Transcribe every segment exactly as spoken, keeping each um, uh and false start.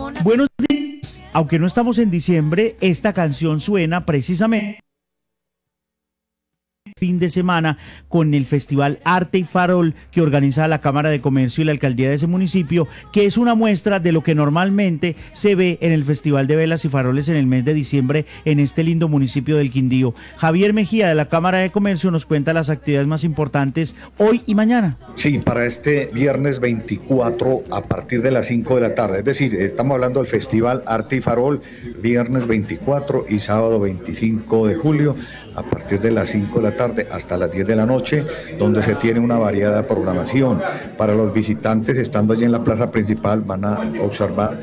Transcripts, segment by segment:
Buenos días. Aunque no estamos en diciembre, esta canción suena precisamente fin de semana con el Festival Arte y Farol que organiza la Cámara de Comercio y la Alcaldía de ese municipio, que es una muestra de lo que normalmente se ve en el Festival de Velas y Faroles en el mes de diciembre en este lindo municipio del Quindío. Javier Mejía de la Cámara de Comercio nos cuenta las actividades más importantes hoy y mañana. Sí, para este viernes veinticuatro a partir de las cinco de la tarde, es decir, estamos hablando del Festival Arte y Farol, viernes veinticuatro y sábado veinticinco de julio, a partir de las cinco de la tarde hasta las diez de la noche, donde se tiene una variada programación. Para los visitantes, estando allí en la plaza principal, van a observar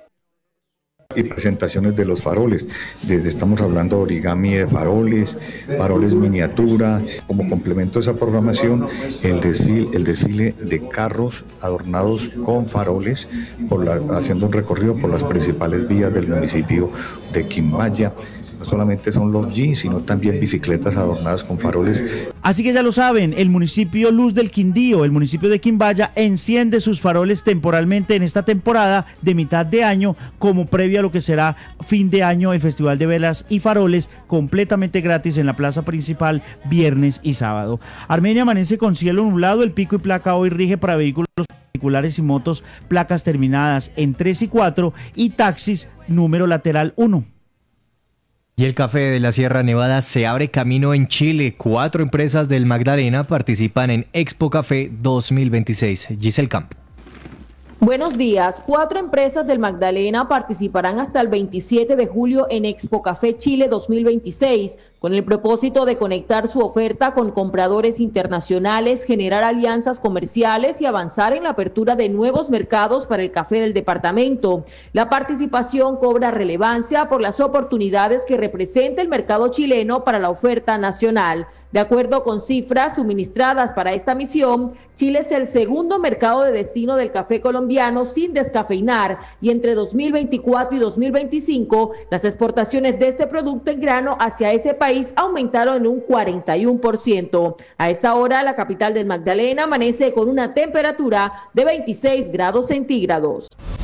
y presentaciones de los faroles. Desde estamos hablando de origami de faroles, faroles miniatura. Como complemento a esa programación, el desfile, el desfile de carros adornados con faroles, por la, haciendo un recorrido por las principales vías del municipio de Quimbaya. No solamente son los jeans, sino también bicicletas adornadas con faroles. Así que ya lo saben, el municipio Luz del Quindío, el municipio de Quimbaya, enciende sus faroles temporalmente en esta temporada de mitad de año, como previo a lo que será fin de año, el Festival de Velas y Faroles, completamente gratis en la plaza principal, viernes y sábado. Armenia amanece con cielo nublado, el pico y placa hoy rige para vehículos particulares y motos, placas terminadas en tres y cuatro y taxis número lateral uno. Y el café de la Sierra Nevada se abre camino en Chile. Cuatro empresas del Magdalena participan en Expo Café dos mil veintiséis. Giselle Campo. Buenos días. Cuatro empresas del Magdalena participarán hasta el veintisiete de julio en Expo Café Chile dos mil veintiséis, con el propósito de conectar su oferta con compradores internacionales, generar alianzas comerciales y avanzar en la apertura de nuevos mercados para el café del departamento. La participación cobra relevancia por las oportunidades que representa el mercado chileno para la oferta nacional. De acuerdo con cifras suministradas para esta misión, Chile es el segundo mercado de destino del café colombiano sin descafeinar, y entre dos mil veinticuatro y dos mil veinticinco las exportaciones de este producto en grano hacia ese país aumentaron en un cuarenta y uno por ciento. A esta hora, la capital del Magdalena amanece con una temperatura de veintiséis grados centígrados.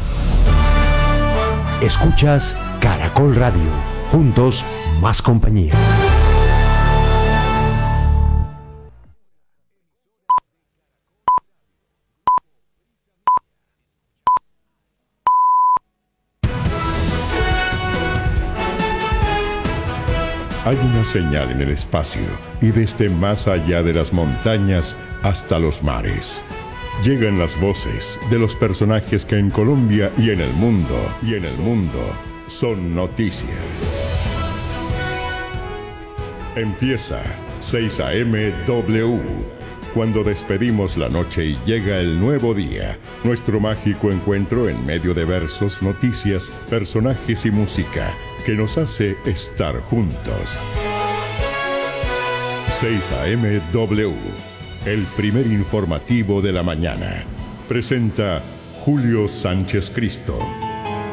Escuchas Caracol Radio. Juntos, más compañía. Hay una señal en el espacio y desde más allá de las montañas hasta los mares. Llegan las voces de los personajes que en Colombia y en el mundo, y en el mundo, son noticia. Empieza seis a eme W. Cuando despedimos la noche y llega el nuevo día, nuestro mágico encuentro en medio de versos, noticias, personajes y música que nos hace estar juntos. seis a eme W, el primer informativo de la mañana. Presenta Julio Sánchez Cristo.